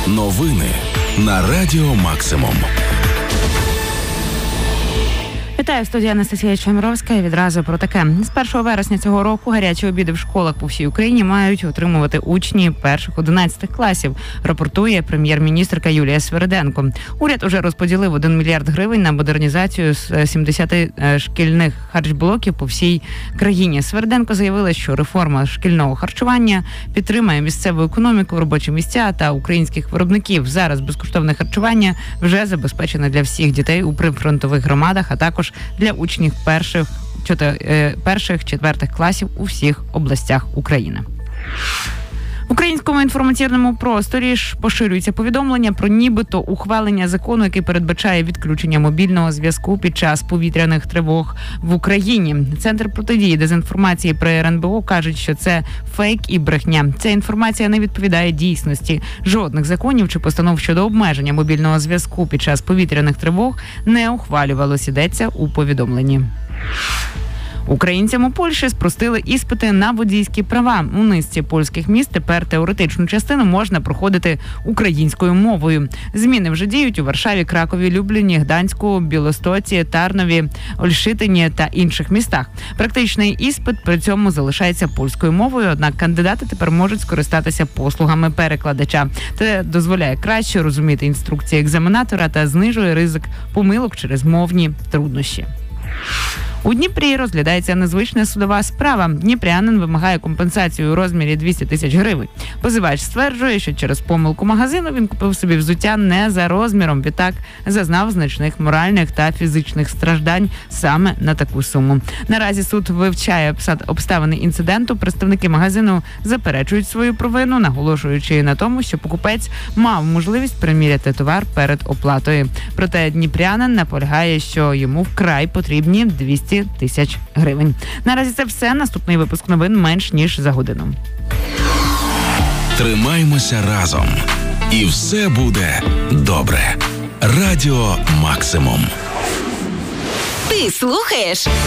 Новини на Радіо Максимум. Вітаю, в студії Анастасія Чемровська. І відразу про таке. З 1 вересня цього року гарячі обіди в школах по всій Україні мають отримувати учні перших 11 класів, рапортує прем'єр-міністрка Юлія Свериденко. Уряд уже розподілив 1 мільярд гривень на модернізацію з 70 шкільних харчблоків по всій країні. Свериденко заявила, що реформа шкільного харчування підтримає місцеву економіку, робочі місця та українських виробників. Зараз безкоштовне харчування вже забезпечено для всіх дітей у прифронтових громадах, а також для учнів перших-четвертих класів у всіх областях України. В українському інформаційному просторі ж поширюються повідомлення про нібито ухвалення закону, який передбачає відключення мобільного зв'язку під час повітряних тривог в Україні. Центр протидії дезінформації при РНБО кажуть, що це фейк і брехня. Ця інформація не відповідає дійсності. Жодних законів чи постанов щодо обмеження мобільного зв'язку під час повітряних тривог не ухвалювалось, йдеться у повідомленні. Українцям у Польщі спростили іспити на водійські права. У низці польських міст тепер теоретичну частину можна проходити українською мовою. Зміни вже діють у Варшаві, Кракові, Любліні, Гданську, Білостоці, Тарнові, Ольшитині та інших містах. Практичний іспит при цьому залишається польською мовою, однак кандидати тепер можуть скористатися послугами перекладача. Це дозволяє краще розуміти інструкції екзаменатора та знижує ризик помилок через мовні труднощі. У Дніпрі розглядається незвична судова справа. Дніпрянин вимагає компенсацію у розмірі 200 тисяч гривень. Позивач стверджує, що через помилку магазину він купив собі взуття не за розміром. Відтак зазнав значних моральних та фізичних страждань саме на таку суму. Наразі суд вивчає обставини інциденту. Представники магазину заперечують свою провину, наголошуючи на тому, що покупець мав можливість приміряти товар перед оплатою. Проте дніпрянин наполягає, що йому вкрай потрібні 200 тисяч гривень. Наразі це все. Наступний випуск новин менш ніж за годину. Тримаймося разом. І все буде добре. Радіо Максимум. Ти слухаєш